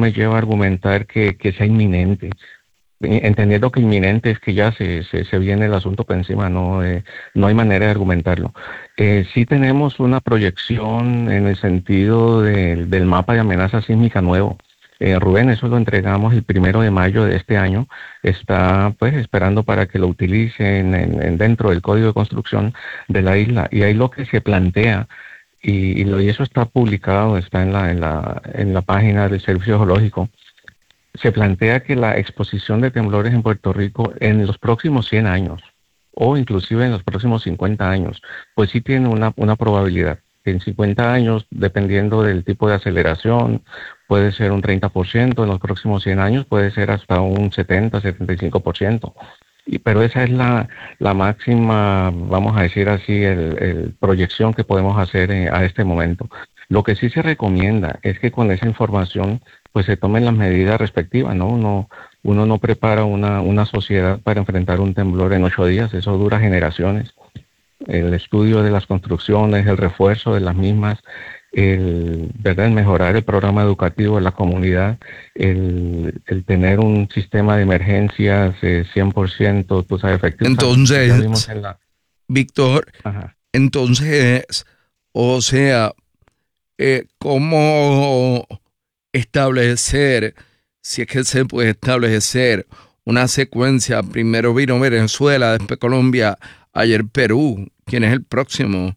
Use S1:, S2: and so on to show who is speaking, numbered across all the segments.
S1: me lleva a argumentar que sea inminente, entendiendo que inminente es que ya se viene el asunto por encima, no, no hay manera de argumentarlo. Sí tenemos una proyección en el sentido del mapa de amenaza sísmica nuevo. Rubén, eso lo entregamos el 1 de mayo de este año. Está pues esperando para que lo utilicen dentro del código de construcción de la isla. Y ahí lo que se plantea, y eso está publicado, está en la página del Servicio Geológico. Se plantea que la exposición de temblores en Puerto Rico en los próximos 100 años o inclusive en los próximos 50 años, pues sí tiene una probabilidad. En 50 años, dependiendo del tipo de aceleración, puede ser un 30%, en los próximos 100 años puede ser hasta un 70-75%. Pero esa es la máxima, vamos a decir así, el proyección que podemos hacer a este momento. Lo que sí se recomienda es que con esa información pues se tomen las medidas respectivas, ¿no? Uno no prepara una sociedad para enfrentar un temblor en 8 días, eso dura generaciones. El estudio de las construcciones, el refuerzo de las mismas, ¿verdad? El mejorar el programa educativo de la comunidad, el tener un sistema de emergencias 100%, tú sabes, efectivo. Ya vimos
S2: Entonces,
S1: en la...
S2: Víctor,
S1: Ajá.
S2: entonces, o sea, ¿cómo establecer, si es que se puede establecer una secuencia? Primero vino Venezuela, después Colombia, ayer Perú. ¿Quién es el próximo?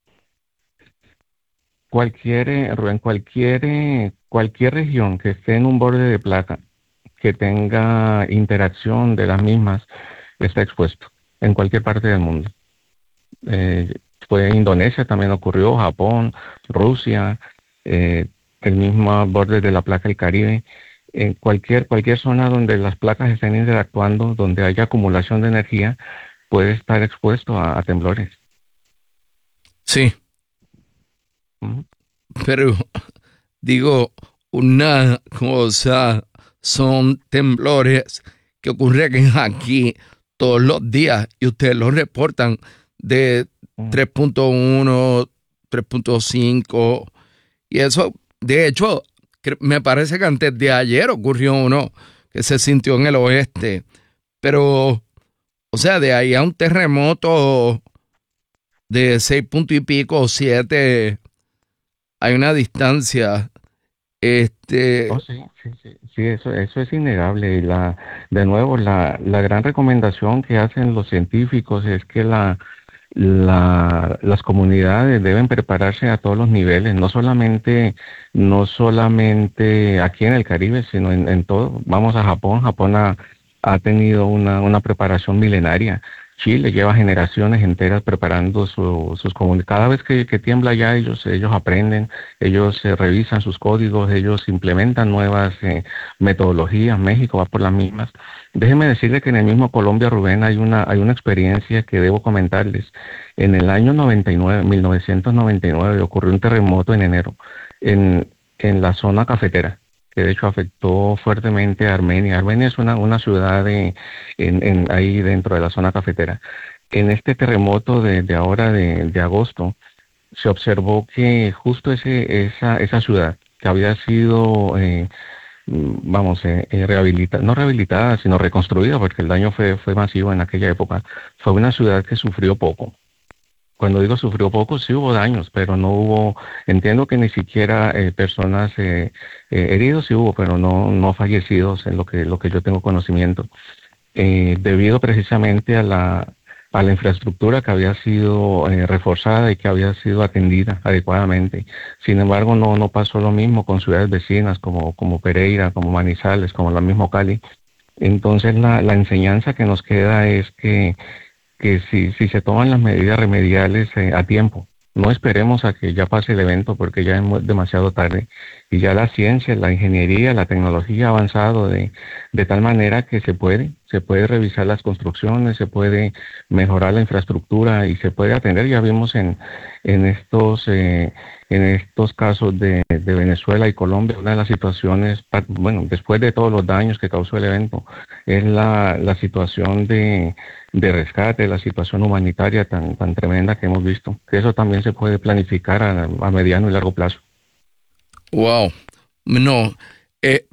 S1: Rubén, cualquier región que esté en un borde de placa, que tenga interacción de las mismas, está expuesto en cualquier parte del mundo. Fue Indonesia, también ocurrió, Japón, Rusia, el mismo borde de la placa del Caribe. En cualquier zona donde las placas estén interactuando, donde haya acumulación de energía, puede estar expuesto a temblores.
S2: Sí,
S1: Ujú.
S2: pero digo, una cosa son temblores que ocurren aquí todos los días y ustedes los reportan de
S1: Mm.
S2: 3.1, 3.5 y eso, de hecho, me parece que antes de ayer ocurrió uno que se sintió en el oeste, pero, o sea, de ahí a un terremoto de 6 puntos y pico, 7, hay una distancia.
S1: Oh, sí, sí, sí, sí, eso es innegable. Y de nuevo, la gran recomendación que hacen los científicos es que las comunidades deben prepararse a todos los niveles, no solamente aquí en el Caribe, sino en todo. Vamos a Japón. Japón ha tenido una preparación milenaria. Chile lleva generaciones enteras preparando sus comunidades. Cada vez que tiembla ya ellos aprenden, ellos revisan sus códigos, ellos implementan nuevas metodologías. México va por las mismas. Déjeme decirle que en el mismo Colombia, Rubén, hay una experiencia que debo comentarles. En el año 99, 1999, ocurrió un terremoto en enero en la zona cafetera, que de hecho afectó fuertemente a Armenia. Armenia es una ciudad ahí dentro de la zona cafetera. En este terremoto de ahora de agosto, se observó que justo esa ciudad que había sido, vamos, no rehabilitada, sino reconstruida, porque el daño fue masivo en aquella época, fue una ciudad que sufrió poco. Cuando digo sufrió poco, sí hubo daños, pero no hubo, entiendo que ni siquiera personas heridos sí hubo, pero no fallecidos en lo que yo tengo conocimiento, debido precisamente a la infraestructura que había sido reforzada y que había sido atendida adecuadamente. Sin embargo, no pasó lo mismo con ciudades vecinas como Pereira, como Manizales, como la misma Cali. Entonces, la enseñanza que nos queda es que si se toman las medidas remediales a tiempo, no esperemos a que ya pase el evento porque ya es demasiado tarde y ya la ciencia, la ingeniería, la tecnología ha avanzado de tal manera que se puede revisar las construcciones, se puede mejorar la infraestructura y se puede atender. Ya vimos en estos casos de Venezuela y Colombia, una de las situaciones, bueno, después de todos los daños que causó el evento, es la situación de rescate, la situación humanitaria tan tremenda que hemos visto, que eso también se puede planificar a mediano y largo plazo.
S2: Wow. No,